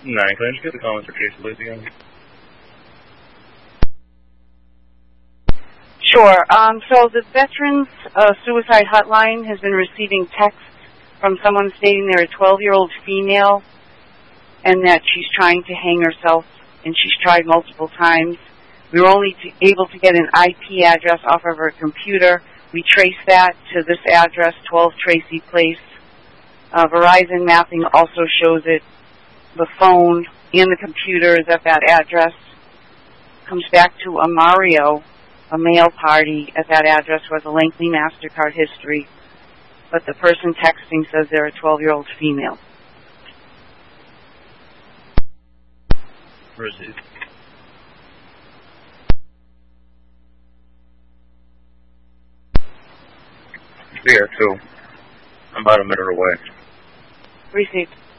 9, can I just get the comments or case please again? Sure. So the Veterans Suicide Hotline has been receiving texts from someone stating they're a 12-year-old female and that she's trying to hang herself, and she's tried multiple times. We were only able to get an IP address off of her computer. We traced that to this address, 12 Tracy Place. Verizon mapping also shows it. The phone and the computer is at that address. Comes back to a Mario, a male party at that address who has a lengthy MasterCard history, but the person texting says they're a 12-year-old female. Received. Here, too. I'm about a minute away. Received.